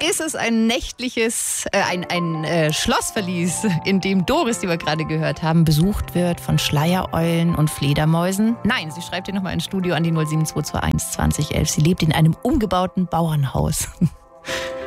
ist es ein nächtliches, ein Schlossverlies, in dem Doris, die wir gerade gehört haben, besucht wird von Schleiereulen und Fledermäusen. Nein, sie schreibt hier nochmal ins Studio an die 07221 2011. Sie lebt in einem umgebauten Bauernhaus.